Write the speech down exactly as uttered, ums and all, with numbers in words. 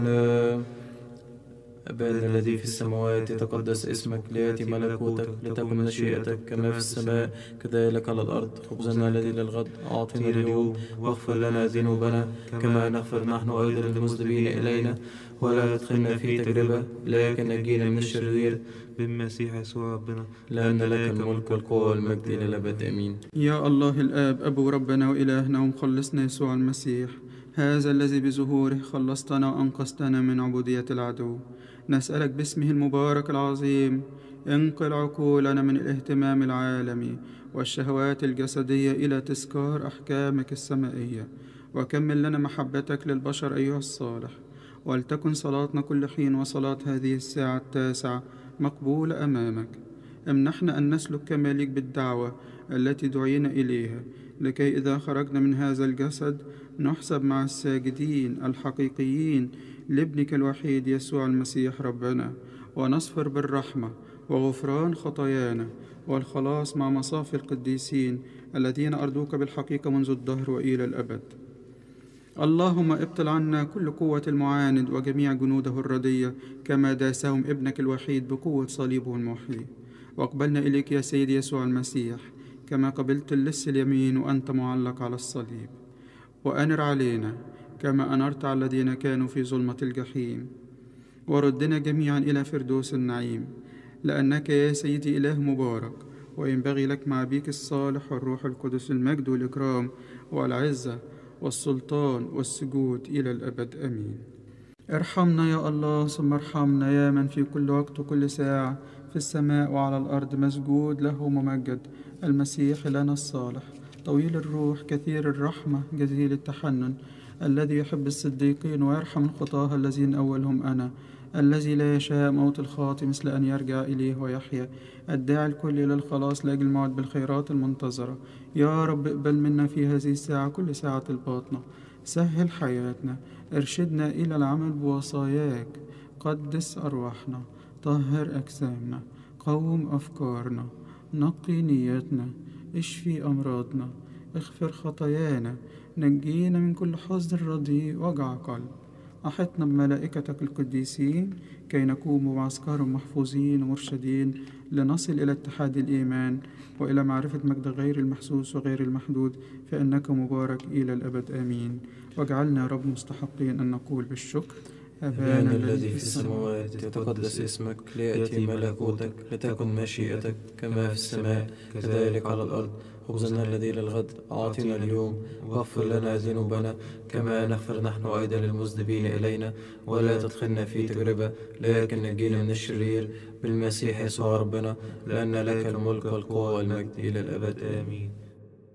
أبانا الذي في السماوات يتقدس اسمك، ليأتي ملكوتك، لتكن مشيئتك كما في السماء كذلك على الأرض. خبزنا الذي للغد أعطنا اليوم، واغفر لنا ذنوبنا كما نغفر نحن أيضا للمذنبين إلينا، ولا تدخلنا في تجربة لكن نجينا من الشرير، بالمسيح يسوع ربنا، لأن لك الملك والقوة والمجد إلى الأبد آمين. يا الله الآب أبو ربنا وإلهنا ومخلصنا يسوع المسيح، هذا الذي بظهوره خلصتنا وأنقذتنا من عبودية العدو، نسألك باسمه المبارك العظيم انقل عقولنا من الاهتمام العالمي والشهوات الجسدية إلى تذكار أحكامك السمائية، وكمل لنا محبتك للبشر أيها الصالح. ولتكن صلاتنا كل حين وصلاة هذه الساعة التاسعة مقبولة أمامك. امنحنا أن نسلك كما ليك بالدعوة التي دعينا إليها، لكي إذا خرجنا من هذا الجسد نحسب مع الساجدين الحقيقيين لابنك الوحيد يسوع المسيح ربنا، ونصفر بالرحمة وغفران خطايانا والخلاص مع مصاف القديسين الذين أرضوك بالحقيقة منذ الدهر وإلى الأبد. اللهم ابطل عنا كل قوة المعاند وجميع جنوده الردية، كما داسهم ابنك الوحيد بقوة صليبه المحيي. واقبلنا إليك يا سيدي يسوع المسيح كما قبلت اللص اليمين وأنت معلق على الصليب، وأنر علينا كما أنرت على الذين كانوا في ظلمة الجحيم، وردنا جميعا إلى فردوس النعيم، لأنك يا سيدي إله مبارك، وينبغي لك مع أبيك الصالح والروح القدس المجد والإكرام والعزة والسلطان والسجود إلى الأبد آمين. ارحمنا يا الله ثم ارحمنا، يا من في كل وقت وكل ساعة في السماء وعلى الأرض مسجود له ممجد، المسيح لنا الصالح، طويل الروح كثير الرحمة جزيل التحنن، الذي يحب الصديقين ويرحم الخطاة الذين أولهم أنا، الذي لا يشاء موت الخاطئ مثل أن يرجع إليه ويحيا، الداعي الكل إلى الخلاص لأجل الموعد بالخيرات المنتظرة. يا رب اقبل منا في هذه الساعة كل ساعة الباطنة، سهل حياتنا، ارشدنا إلى العمل بوصاياك، قدس أرواحنا، طهر أجسامنا، قوم أفكارنا، نقي نياتنا، اشفي أمراضنا، اغفر خطايانا، نجينا من كل حزن رديء وجع قلب، أحطنا بملائكتك القديسين كي نكون بمعسكرهم محفوظين ومرشدين لنصل إلى اتحاد الإيمان وإلى معرفة مجد غير المحسوس وغير المحدود، فإنك مبارك إلى الأبد آمين. واجعلنا يا رب مستحقين أن نقول بالشكر: أبانا الذي في السماوات يتقدس اسمك، ليأتي ملكوتك، لتكن مشيئتك كما في السماء كذلك على الأرض. خبزنا الذي للغد أعطنا اليوم، واغفر لنا ذنوبنا كما نغفر نحن أيضا للمذنبين إلينا، ولا تدخلنا في تجربة لكن نجينا من الشرير، بالمسيح يسوع ربنا، لأن لك الملك والقوة والمجد إلى الأبد آمين.